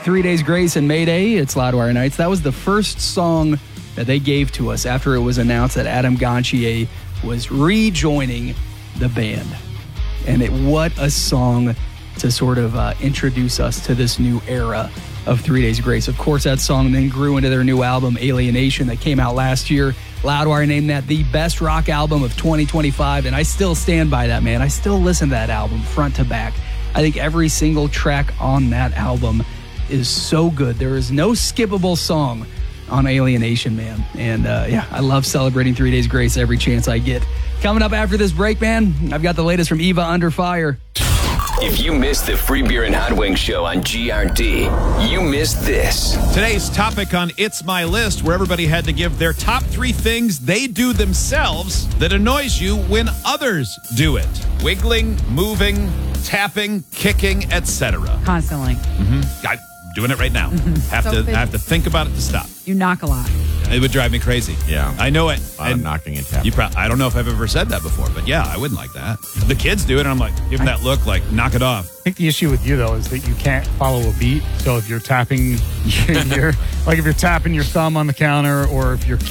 3 Days Grace and Mayday. It's Loudwire Nights. That was the first song that they gave to us after it was announced that Adam Gontier was rejoining the band. And what a song to sort of introduce us to this new era of 3 Days Grace. Of course, that song then grew into their new album, Alienation, that came out last year. Loudwire named that the best rock album of 2025, and I still stand by that, man. I still listen to that album front to back. I think every single track on that album is so good. There is no skippable song on Alienation, man. And I love celebrating 3 Days Grace every chance I get. Coming up after this break, man, I've got the latest from Eva Under Fire. If you missed the Free Beer and Hot Wings show on GRD, you missed this. Today's topic on It's My List, where everybody had to give their top 3 things they do themselves that annoys you when others do it. Wiggling, moving, tapping, kicking, etc. Constantly. I'm doing it right now. I have to think about it to stop. You knock a lot. It would drive me crazy. Yeah. I know it. I'm knocking and tapping. I don't know if I've ever said that before, but yeah, I wouldn't like that. The kids do it, and I'm like, give them that look, like, knock it off. I think the issue with you, though, is that you can't follow a beat. So if you're tapping if you're tapping your thumb on the counter, or if you're